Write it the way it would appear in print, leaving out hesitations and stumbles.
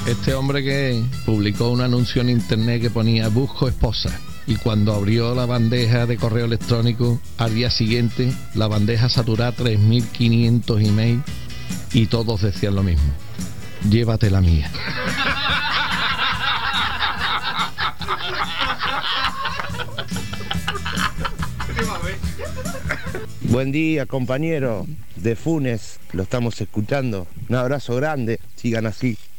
Este hombre que publicó un anuncio en internet que ponía busco esposa, y cuando abrió la bandeja de correo electrónico al día siguiente la bandeja saturaba 3.500 emails y todos decían lo mismo: llévate la mía. Buen día, compañero de Funes, lo estamos escuchando. Un abrazo grande, sigan así.